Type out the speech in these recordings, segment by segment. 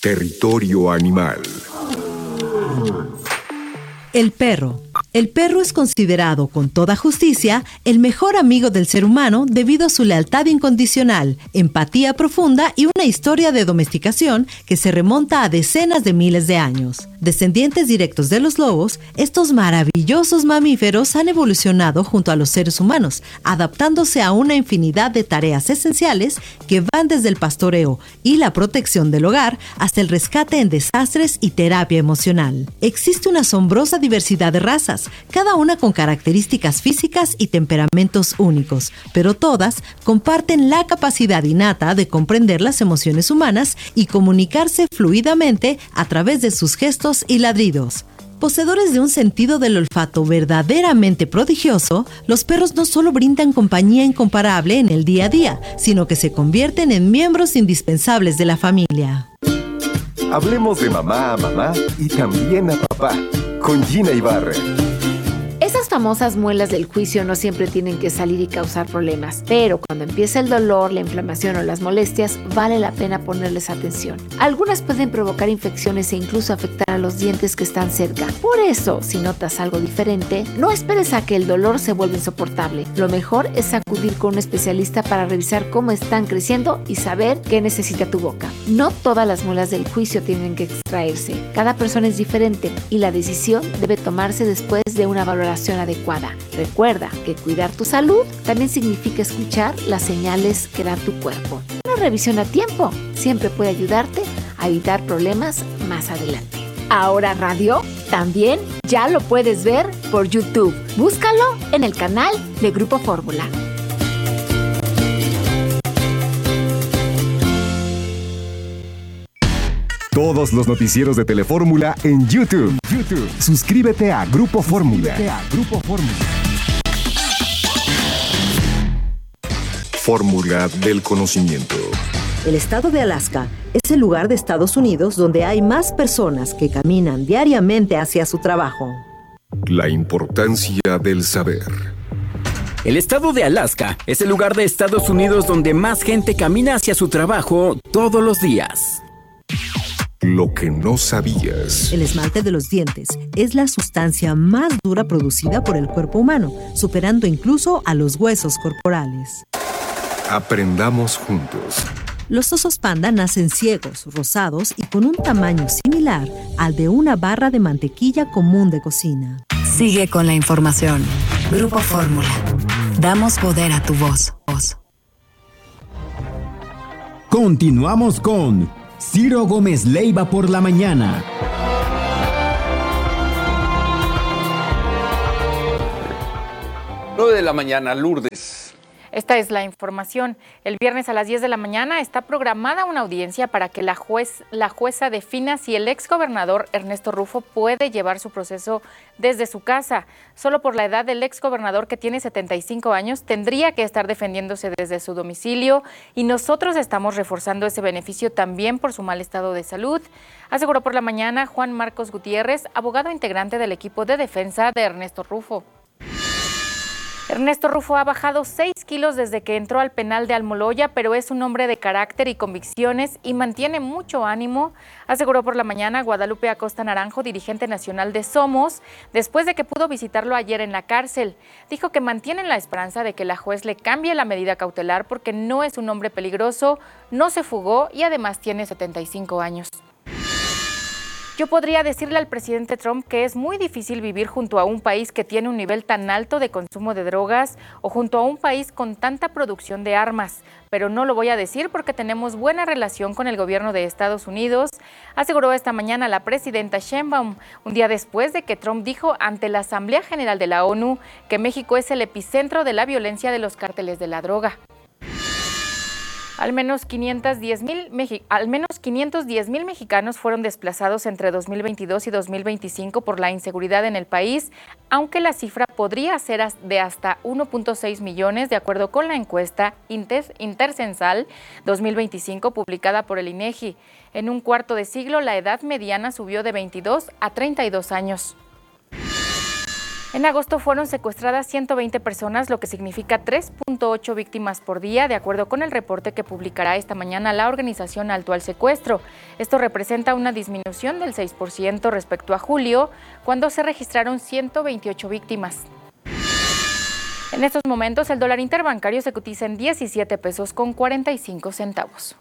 Territorio animal. El perro. El perro es considerado, con toda justicia, el mejor amigo del ser humano debido a su lealtad incondicional, empatía profunda y una historia de domesticación que se remonta a decenas de miles de años. Descendientes directos de los lobos, estos maravillosos mamíferos han evolucionado junto a los seres humanos, adaptándose a una infinidad de tareas esenciales que van desde el pastoreo y la protección del hogar hasta el rescate en desastres y terapia emocional. Existe una asombrosa diversidad de razas, cada una con características físicas y temperamentos únicos, pero todas comparten la capacidad innata de comprender las emociones humanas y comunicarse fluidamente a través de sus gestos y ladridos. Poseedores de un sentido del olfato verdaderamente prodigioso, los perros no solo brindan compañía incomparable en el día a día, sino que se convierten en miembros indispensables de la familia. Hablemos de mamá a mamá y también a papá, con Gina Ibarra. Esas famosas muelas del juicio no siempre tienen que salir y causar problemas, pero cuando empieza el dolor, la inflamación o las molestias, vale la pena ponerles atención. Algunas pueden provocar infecciones e incluso afectar a los dientes que están cerca. Por eso, si notas algo diferente, no esperes a que el dolor se vuelva insoportable. Lo mejor es acudir con un especialista para revisar cómo están creciendo y saber qué necesita tu boca. No todas las muelas del juicio tienen que extraerse. Cada persona es diferente y la decisión debe tomarse después de una valoración adecuada. Recuerda que cuidar tu salud también significa escuchar las señales que da tu cuerpo. Una revisión a tiempo siempre puede ayudarte a evitar problemas más adelante. Ahora Radio también ya lo puedes ver por YouTube. Búscalo en el canal de Grupo Fórmula. Todos los noticieros de Telefórmula en YouTube. Suscríbete a Grupo Fórmula. Fórmula del conocimiento. El estado de Alaska es el lugar de Estados Unidos donde hay más personas que caminan diariamente hacia su trabajo. La importancia del saber. El estado de Alaska es el lugar de Estados Unidos donde más gente camina hacia su trabajo todos los días. Lo que no sabías. El esmalte de los dientes es la sustancia más dura producida por el cuerpo humano, superando incluso a los huesos corporales. Aprendamos juntos. Los osos panda nacen ciegos, rosados y con un tamaño similar al de una barra de mantequilla común de cocina. Sigue con la información. Grupo Fórmula. Damos poder a tu voz. Continuamos con Ciro Gómez Leiva por la mañana. Nueve de la mañana, Lourdes. Esta es la información. El viernes a las 10 de la mañana está programada una audiencia para que la jueza defina si el exgobernador Ernesto Rufo puede llevar su proceso desde su casa. Solo por la edad del exgobernador, que tiene 75 años, tendría que estar defendiéndose desde su domicilio y nosotros estamos reforzando ese beneficio también por su mal estado de salud, aseguró por la mañana Juan Marcos Gutiérrez, abogado integrante del equipo de defensa de Ernesto Rufo. Ernesto Rufo ha bajado 6 kilos desde que entró al penal de Almoloya, pero es un hombre de carácter y convicciones y mantiene mucho ánimo, aseguró por la mañana Guadalupe Acosta Naranjo, dirigente nacional de Somos, después de que pudo visitarlo ayer en la cárcel. Dijo que mantienen la esperanza de que la juez le cambie la medida cautelar porque no es un hombre peligroso, no se fugó y además tiene 75 años. Yo podría decirle al presidente Trump que es muy difícil vivir junto a un país que tiene un nivel tan alto de consumo de drogas o junto a un país con tanta producción de armas, pero no lo voy a decir porque tenemos buena relación con el gobierno de Estados Unidos, aseguró esta mañana la presidenta Sheinbaum, un día después de que Trump dijo ante la Asamblea General de la ONU que México es el epicentro de la violencia de los cárteles de la droga. Al menos 510,000 mexicanos fueron desplazados entre 2022 y 2025 por la inseguridad en el país, aunque la cifra podría ser de hasta 1.6 millones, de acuerdo con la encuesta Intercensal 2025 publicada por el INEGI. En un cuarto de siglo, la edad mediana subió de 22 a 32 años. En agosto fueron secuestradas 120 personas, lo que significa 3.8 víctimas por día, de acuerdo con el reporte que publicará esta mañana la organización Alto al Secuestro. Esto representa una disminución del 6% respecto a julio, cuando se registraron 128 víctimas. En estos momentos, el dólar interbancario se cotiza en 17 pesos con 45 centavos.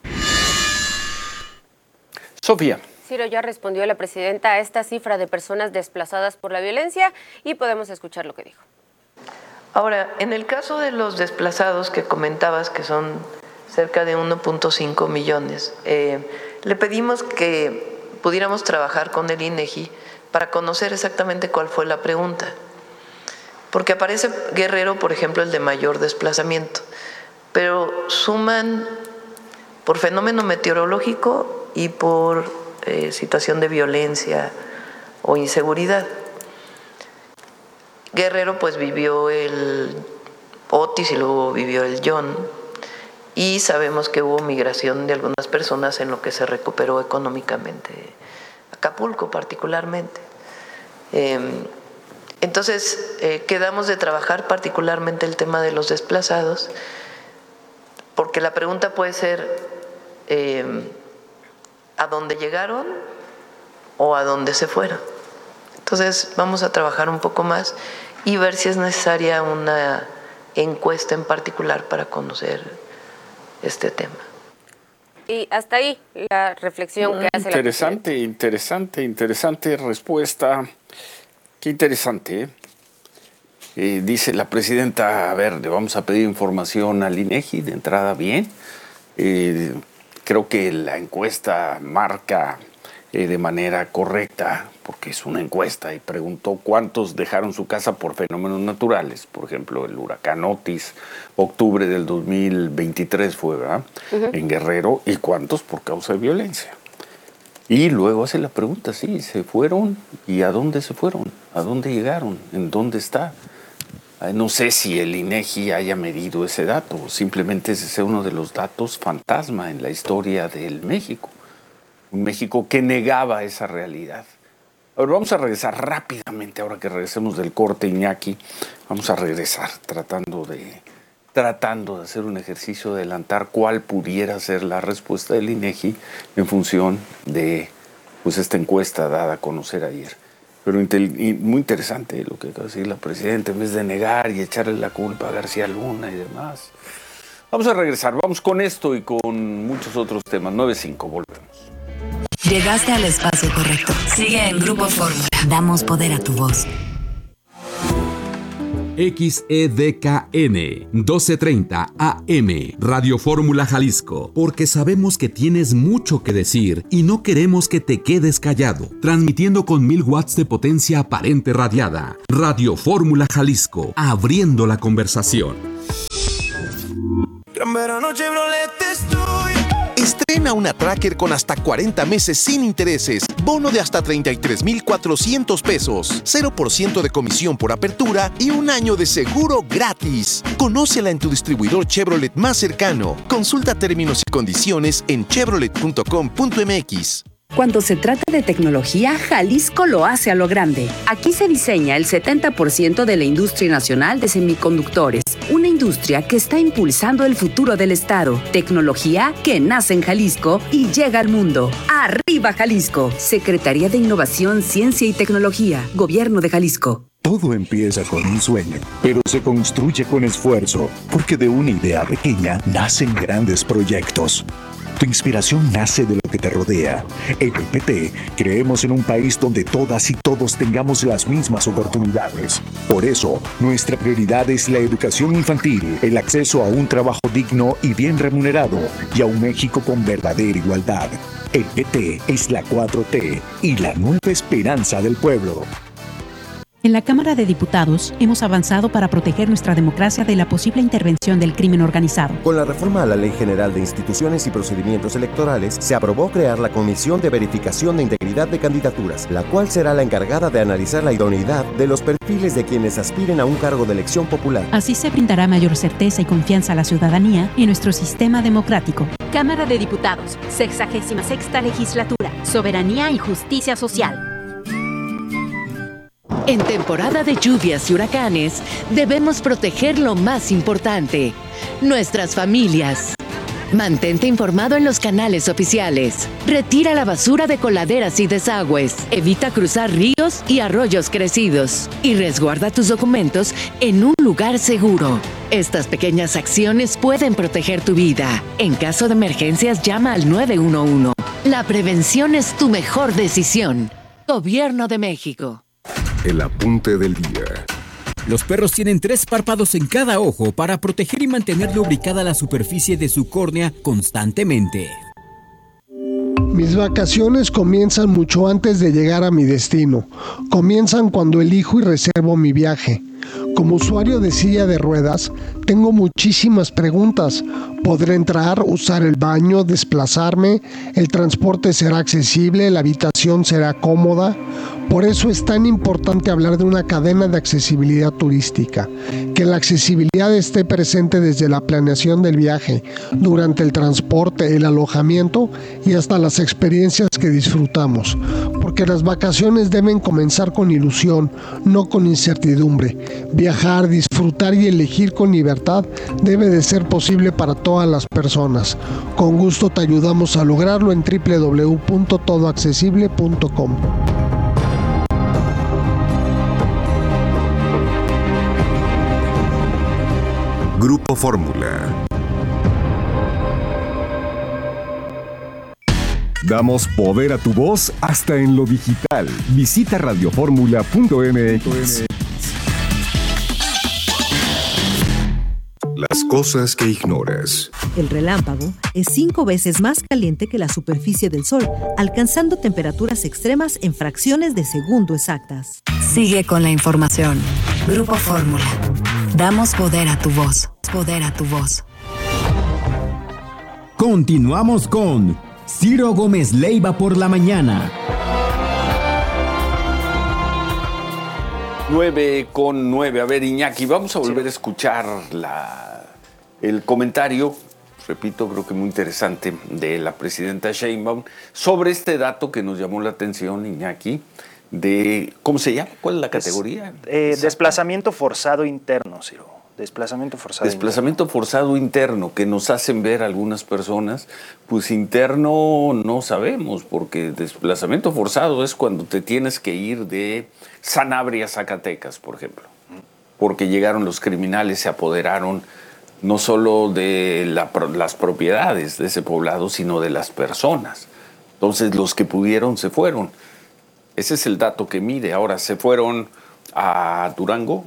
Sofía. Ciro ya respondió la presidenta a esta cifra de personas desplazadas por la violencia y podemos escuchar lo que dijo. Ahora, en el caso de los desplazados que comentabas, que son cerca de 1.5 millones, le pedimos que pudiéramos trabajar con el INEGI para conocer exactamente cuál fue la pregunta. Porque aparece Guerrero, por ejemplo, el de mayor desplazamiento, pero suman por fenómeno meteorológico y por situación de violencia o inseguridad. Guerrero pues vivió el Otis y luego vivió el John, y sabemos que hubo migración de algunas personas en lo que se recuperó económicamente, Acapulco particularmente. Entonces quedamos de trabajar particularmente el tema de los desplazados, porque la pregunta puede ser ¿a dónde llegaron o a dónde se fueron? Entonces vamos a trabajar un poco más y ver si es necesaria una encuesta en particular para conocer este tema. Y hasta ahí la reflexión que hace la Interesante respuesta. Qué interesante, ¿eh? Dice la presidenta, a ver, le vamos a pedir información al INEGI, de entrada bien. Creo que la encuesta marca de manera correcta, porque es una encuesta, y preguntó cuántos dejaron su casa por fenómenos naturales. Por ejemplo, el huracán Otis, octubre del 2023 fue, ¿verdad? En Guerrero, y cuántos por causa de violencia. Y luego hace la pregunta, sí, ¿se fueron? ¿Y a dónde se fueron? ¿A dónde llegaron? ¿En dónde está? No sé si el INEGI haya medido ese dato, simplemente ese es uno de los datos fantasma en la historia del México. Un México que negaba esa realidad. Ahora vamos a regresar rápidamente, ahora que regresemos del corte, Iñaki, vamos a regresar tratando de hacer un ejercicio de adelantar cuál pudiera ser la respuesta del INEGI en función de pues esta encuesta dada a conocer ayer. Pero muy interesante lo que acaba de decir la presidenta, en vez de negar y echarle la culpa a García Luna y demás. Vamos a regresar, vamos con esto y con muchos otros temas. 9:05, volvemos. Llegaste al espacio correcto. Sigue en Grupo Fórmula. Damos poder a tu voz. XEDKN 1230 AM Radio Fórmula Jalisco, porque sabemos que tienes mucho que decir y no queremos que te quedes callado. Transmitiendo con 1000 watts de potencia aparente radiada. Radio Fórmula Jalisco, abriendo la conversación. Gran verano Chevrolet estoy. Estrena una Tracker con hasta 40 meses sin intereses, bono de hasta 33,400 pesos, 0% de comisión por apertura y un año de seguro gratis. Conócela en tu distribuidor Chevrolet más cercano. Consulta términos y condiciones en chevrolet.com.mx. Cuando se trata de tecnología, Jalisco lo hace a lo grande. Aquí se diseña el 70% de la industria nacional de semiconductores, una industria que está impulsando el futuro del estado. Tecnología que nace en Jalisco y llega al mundo. ¡Arriba Jalisco! Secretaría de Innovación, Ciencia y Tecnología, Gobierno de Jalisco. Todo empieza con un sueño, pero se construye con esfuerzo, porque de una idea pequeña nacen grandes proyectos. Tu inspiración nace de lo que te rodea. En el PT creemos en un país donde todas y todos tengamos las mismas oportunidades. Por eso, nuestra prioridad es la educación infantil, el acceso a un trabajo digno y bien remunerado, y a un México con verdadera igualdad. El PT es la 4T y la nueva esperanza del pueblo. En la Cámara de Diputados hemos avanzado para proteger nuestra democracia de la posible intervención del crimen organizado. Con la reforma a la Ley General de Instituciones y Procedimientos Electorales, se aprobó crear la Comisión de Verificación de Integridad de Candidaturas, la cual será la encargada de analizar la idoneidad de los perfiles de quienes aspiren a un cargo de elección popular. Así se brindará mayor certeza y confianza a la ciudadanía en nuestro sistema democrático. Cámara de Diputados, 66ª Legislatura, Soberanía y Justicia Social. En temporada de lluvias y huracanes, debemos proteger lo más importante, nuestras familias. Mantente informado en los canales oficiales. Retira la basura de coladeras y desagües. Evita cruzar ríos y arroyos crecidos. Y resguarda tus documentos en un lugar seguro. Estas pequeñas acciones pueden proteger tu vida. En caso de emergencias, llama al 911. La prevención es tu mejor decisión. Gobierno de México. El apunte del día. Los perros tienen 3 párpados en cada ojo para proteger y mantener lubricada la superficie de su córnea constantemente. Mis vacaciones comienzan mucho antes de llegar a mi destino. Comienzan cuando elijo y reservo mi viaje. Como usuario de silla de ruedas, tengo muchísimas preguntas. ¿Podré entrar, usar el baño, desplazarme? ¿El transporte será accesible? ¿La habitación será cómoda? Por eso es tan importante hablar de una cadena de accesibilidad turística. Que la accesibilidad esté presente desde la planeación del viaje, durante el transporte, el alojamiento y hasta las experiencias que disfrutamos. Porque las vacaciones deben comenzar con ilusión, no con incertidumbre. Viajar, disfrutar y elegir con libertad debe de ser posible para todas las personas. Con gusto te ayudamos a lograrlo en www.todoaccesible.com. Grupo Fórmula. Damos poder a tu voz hasta en lo digital. Visita radioformula.mx. Las cosas que ignoras. El relámpago es 5 veces más caliente que la superficie del Sol, alcanzando temperaturas extremas en fracciones de segundo exactas. Sigue con la información. Grupo Fórmula. Damos poder a tu voz. Poder a tu voz. Continuamos con Ciro Gómez Leiva por la mañana. 9:09. A ver, Iñaki, vamos a volver a escuchar el comentario, repito, creo que muy interesante, de la presidenta Sheinbaum sobre este dato que nos llamó la atención, Iñaki, de, ¿cómo se llama? ¿Cuál es la categoría? Desplazamiento forzado interno, Ciro. Desplazamiento forzado interno, que nos hacen ver algunas personas, pues interno no sabemos, porque desplazamiento forzado es cuando te tienes que ir de Sanabria a Zacatecas, por ejemplo, porque llegaron los criminales, se apoderaron no solo de las propiedades de ese poblado, sino de las personas. Entonces los que pudieron se fueron. Ese es el dato que mide. Ahora, se fueron a Durango,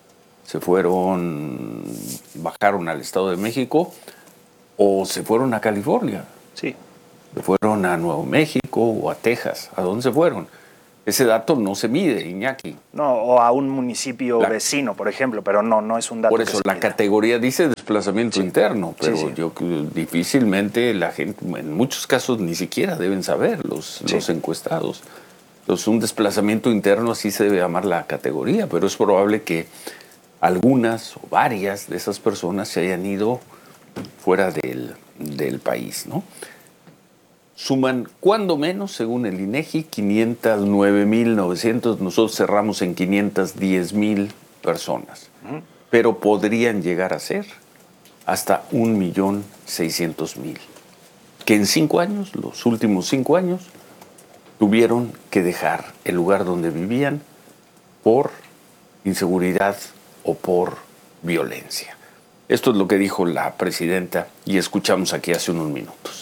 bajaron al Estado de México o se fueron a California. Sí. Se fueron a Nuevo México o a Texas. ¿A dónde se fueron? Ese dato no se mide, Iñaki. No, o a un municipio vecino, por ejemplo, pero no es un dato. Por eso la categoría dice desplazamiento interno, pero yo difícilmente la gente, en muchos casos ni siquiera deben saber los encuestados. Entonces, un desplazamiento interno así se debe llamar la categoría, pero es probable que algunas o varias de esas personas se hayan ido fuera del país, ¿no? Suman, cuando menos, según el INEGI, 509,900. Nosotros cerramos en 510,000 personas. Pero podrían llegar a ser hasta 1,600,000. Que en 5 años, los últimos 5 años, tuvieron que dejar el lugar donde vivían por inseguridad o por violencia. Esto es lo que dijo la presidenta y escuchamos aquí hace unos minutos.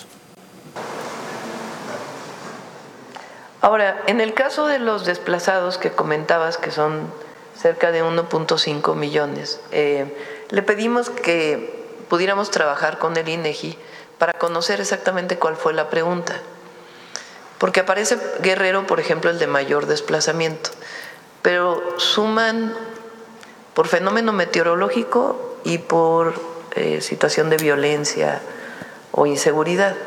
Ahora, en el caso de los desplazados que comentabas, que son cerca de 1.5 millones, le pedimos que pudiéramos trabajar con el INEGI para conocer exactamente cuál fue la pregunta. Porque aparece Guerrero, por ejemplo, el de mayor desplazamiento, pero suman por fenómeno meteorológico y por situación de violencia o inseguridad.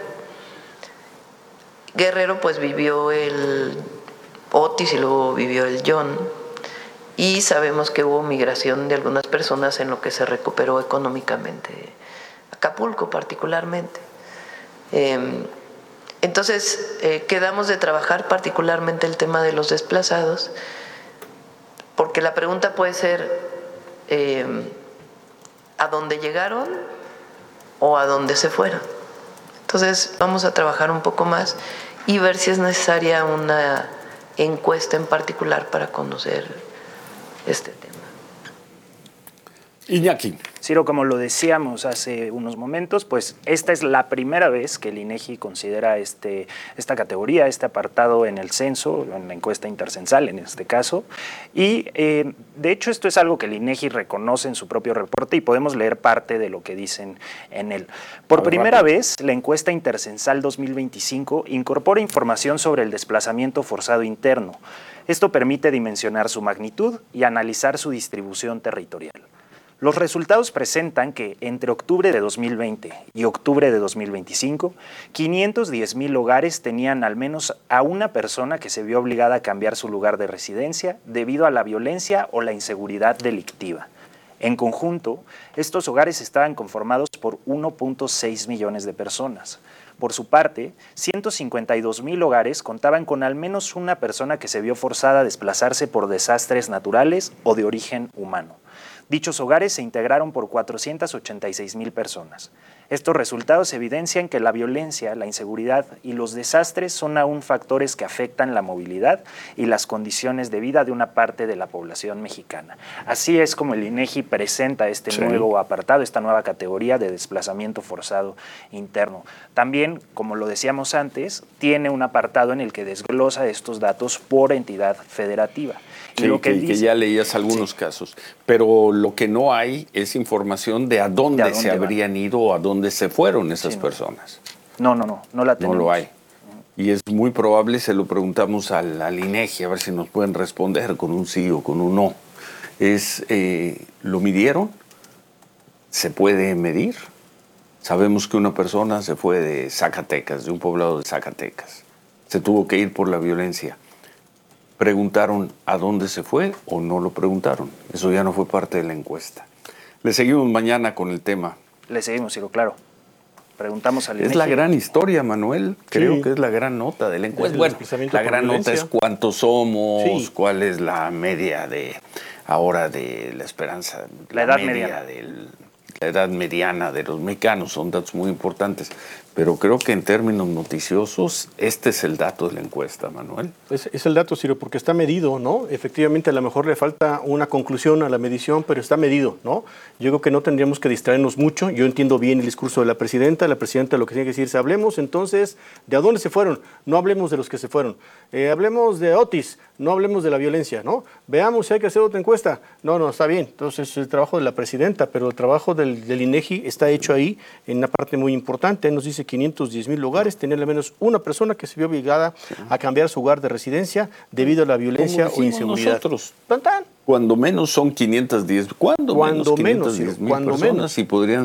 Guerrero pues vivió el Otis y luego vivió el John, y sabemos que hubo migración de algunas personas en lo que se recuperó económicamente Acapulco particularmente. Entonces quedamos de trabajar particularmente el tema de los desplazados porque la pregunta puede ser ¿a dónde llegaron o a dónde se fueron? Entonces vamos a trabajar un poco más y ver si es necesaria una encuesta en particular para conocer este tema. Iñaki. Ciro, como lo decíamos hace unos momentos, pues esta es la primera vez que el INEGI considera esta categoría, este apartado en el censo, en la encuesta intercensal en este caso, y de hecho esto es algo que el INEGI reconoce en su propio reporte y podemos leer parte de lo que dicen en él. Por primera vez, la encuesta intercensal 2025 incorpora información sobre el desplazamiento forzado interno. Esto permite dimensionar su magnitud y analizar su distribución territorial. Los resultados presentan que entre octubre de 2020 y octubre de 2025, 510,000 hogares tenían al menos a una persona que se vio obligada a cambiar su lugar de residencia debido a la violencia o la inseguridad delictiva. En conjunto, estos hogares estaban conformados por 1.6 millones de personas. Por su parte, 152,000 hogares contaban con al menos una persona que se vio forzada a desplazarse por desastres naturales o de origen humano. Dichos hogares se integraron por 486,000 personas. Estos resultados evidencian que la violencia, la inseguridad y los desastres son aún factores que afectan la movilidad y las condiciones de vida de una parte de la población mexicana. Así es como el INEGI presenta este nuevo apartado, esta nueva categoría de desplazamiento forzado interno. También, como lo decíamos antes, tiene un apartado en el que desglosa estos datos por entidad federativa. Sí, que ya leías algunos casos, pero lo que no hay es información de a dónde se habrían ido o a dónde se fueron esas personas. No la tenemos. No lo hay. Y es muy probable, se lo preguntamos al INEGI, a ver si nos pueden responder con un sí o con un no. ¿Lo midieron? ¿Se puede medir? Sabemos que una persona se fue de Zacatecas, de un poblado de Zacatecas. Se tuvo que ir por la violencia. ¿Preguntaron a dónde se fue o no lo preguntaron? Eso ya no fue parte de la encuesta. Le seguimos mañana con el tema. Le seguimos, Ciro, claro. Preguntamos al INEGI. Es la gran historia, Manuel. Creo que es la gran nota de la encuesta. Bueno, la gran nota es cuántos somos, cuál es la media de ahora de la esperanza. La edad mediana. La edad mediana de los mexicanos. Son datos muy importantes. Pero creo que en términos noticiosos, este es el dato de la encuesta, Manuel. Es el dato, Ciro, porque está medido, ¿no? Efectivamente, a lo mejor le falta una conclusión a la medición, pero está medido, ¿no? Yo creo que no tendríamos que distraernos mucho. Yo entiendo bien el discurso de la presidenta. La presidenta lo que tiene que decir es, hablemos entonces de a dónde se fueron. No hablemos de los que se fueron. Hablemos de Otis, no hablemos de la violencia, ¿no? Veamos si hay que hacer otra encuesta. No, está bien. Entonces, es el trabajo de la presidenta, pero el trabajo del INEGI está hecho ahí en una parte muy importante. Nos dice 510,000 hogares, tener al menos una persona que se vio obligada a cambiar su lugar de residencia debido a la violencia o inseguridad. Nosotros. Cuando menos son 510, cuando menos 510,000 personas y podrían